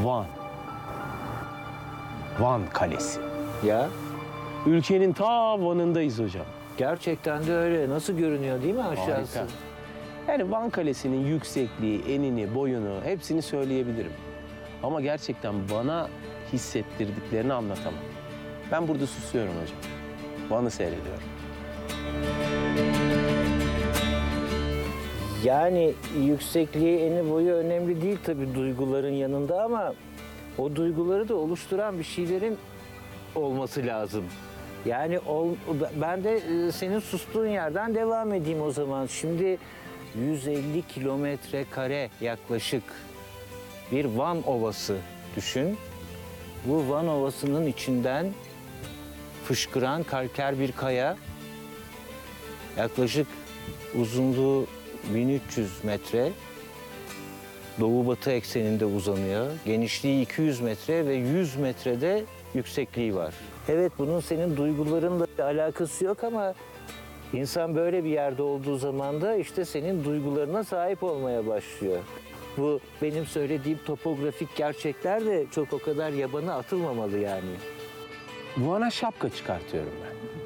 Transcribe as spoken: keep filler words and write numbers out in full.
Van. Van Kalesi. Ya Ülkenin ta Van'ındayız hocam. gerçekten de öyle. Nasıl görünüyor değil mi aşağısı? Harika. Yani Van Kalesi'nin yüksekliği, enini, boyunu hepsini söyleyebilirim. Ama gerçekten bana hissettirdiklerini anlatamam. Ben burada susuyorum hocam. Van'ı seyrediyorum. Yani yüksekliği, eni, boyu önemli değil tabii duyguların yanında ama o duyguları da oluşturan bir şeylerin olması lazım. Yani ol, ben de e, senin sustuğun yerden devam edeyim o zaman. Şimdi yüz elli kilometre kare yaklaşık bir Van Ovası düşün. Bu Van Ovası'nın içinden fışkıran kalker bir kaya, yaklaşık uzunluğu bin üç yüz metre, doğu batı ekseninde uzanıyor. Genişliği iki yüz metre ve yüz metrede yüksekliği var. Evet, bunun senin duygularınla bir alakası yok ama insan böyle bir yerde olduğu zaman da işte senin duygularına sahip olmaya başlıyor. Bu benim söylediğim topografik gerçekler de çok o kadar yabana atılmamalı yani. Van'a şapka çıkartıyorum ben.